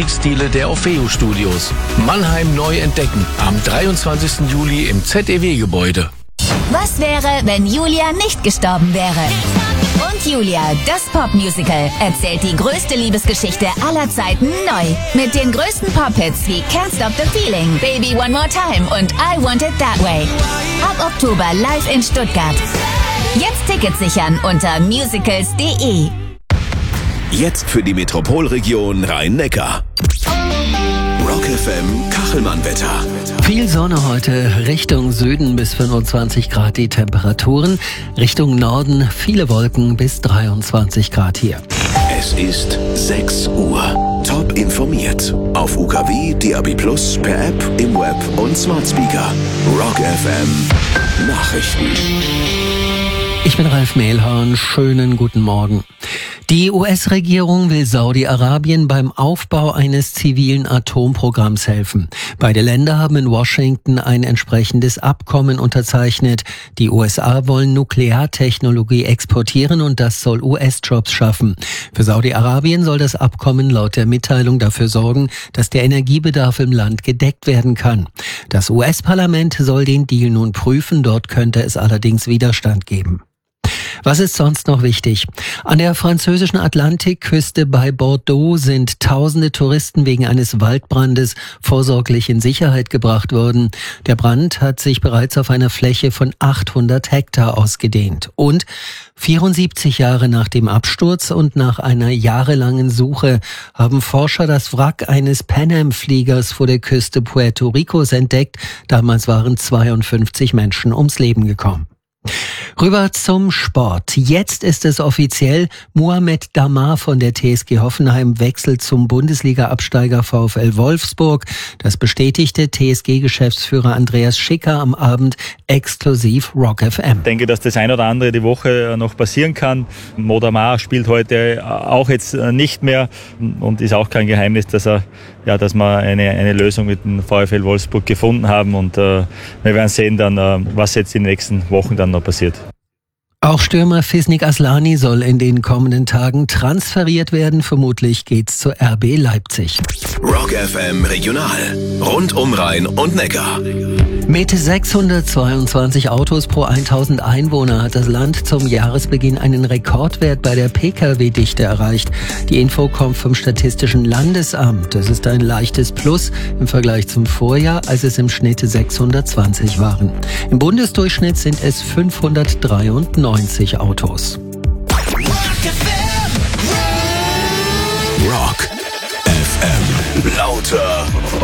Musikstile der Orfeo Studios. Mannheim neu entdecken. Am 23. Juli im ZEW-Gebäude. Was wäre, wenn Julia nicht gestorben wäre? Und Julia, das Popmusical, erzählt die größte Liebesgeschichte aller Zeiten neu. Mit den größten Pop-Hits wie Can't Stop the Feeling, Baby One More Time und I Want It That Way. Ab Oktober live in Stuttgart. Jetzt Tickets sichern unter musicals.de. Jetzt für die Metropolregion Rhein-Neckar. Rock FM Kachelmann-Wetter. Viel Sonne heute, Richtung Süden bis 25 Grad die Temperaturen, Richtung Norden viele Wolken bis 23 Grad hier. Es ist 6 Uhr. Top informiert. Auf UKW, DAB+, per App, im Web und Smart Speaker. Rock FM Nachrichten. Ich bin Ralf Mehlhorn, schönen guten Morgen. Die US-Regierung will Saudi-Arabien beim Aufbau eines zivilen Atomprogramms helfen. Beide Länder haben in Washington ein entsprechendes Abkommen unterzeichnet. Die USA wollen Nukleartechnologie exportieren und das soll US-Jobs schaffen. Für Saudi-Arabien soll das Abkommen laut der Mitteilung dafür sorgen, dass der Energiebedarf im Land gedeckt werden kann. Das US-Parlament soll den Deal nun prüfen, dort könnte es allerdings Widerstand geben. Was ist sonst noch wichtig? An der französischen Atlantikküste bei Bordeaux sind tausende Touristen wegen eines Waldbrandes vorsorglich in Sicherheit gebracht worden. Der Brand hat sich bereits auf einer Fläche von 800 Hektar ausgedehnt. Und 74 Jahre nach dem Absturz und nach einer jahrelangen Suche haben Forscher das Wrack eines Pan Am-Fliegers vor der Küste Puerto Ricos entdeckt. Damals waren 52 Menschen ums Leben gekommen. Rüber zum Sport. Jetzt ist es offiziell, Mohamed Damar von der TSG Hoffenheim wechselt zum Bundesliga-Absteiger VfL Wolfsburg. Das bestätigte TSG-Geschäftsführer Andreas Schicker am Abend exklusiv Rock FM. Ich denke, dass das ein oder andere die Woche noch passieren kann. Mo Damar spielt heute auch jetzt nicht mehr und ist auch kein Geheimnis, dass wir eine Lösung mit dem VfL Wolfsburg gefunden haben und wir werden sehen dann, was jetzt in den nächsten Wochen dann noch passiert. Auch Stürmer Fisnik Aslani soll in den kommenden Tagen transferiert werden. Vermutlich geht's zu RB Leipzig. Rock FM Regional. Rund um Rhein und Neckar. Mit 622 Autos pro 1000 Einwohner hat das Land zum Jahresbeginn einen Rekordwert bei der Pkw-Dichte erreicht. Die Info kommt vom Statistischen Landesamt. Das ist ein leichtes Plus im Vergleich zum Vorjahr, als es im Schnitt 620 waren. Im Bundesdurchschnitt sind es 593 Autos. Rock FM. Lauter